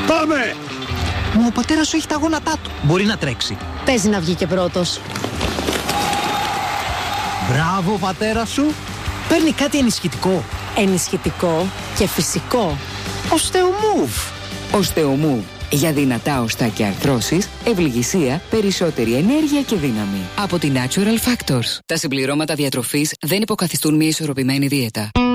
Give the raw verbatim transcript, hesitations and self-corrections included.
Πάμε! Μα ο πατέρας σου έχει τα γόνατά του. Μπορεί να τρέξει. Παίζει να βγει και πρώτος. Μπράβο, ο πατέρας σου. Παίρνει κάτι ενισχυτικό. Ενισχυτικό και φυσικό. Osteomove. Osteomove. Για δυνατά οστά και αρθρώσεις, ευληγησία, περισσότερη ενέργεια και δύναμη. Από τη Natural Factors. Τα συμπληρώματα διατροφής δεν υποκαθιστούν μια ισορροπημένη δίαιτα.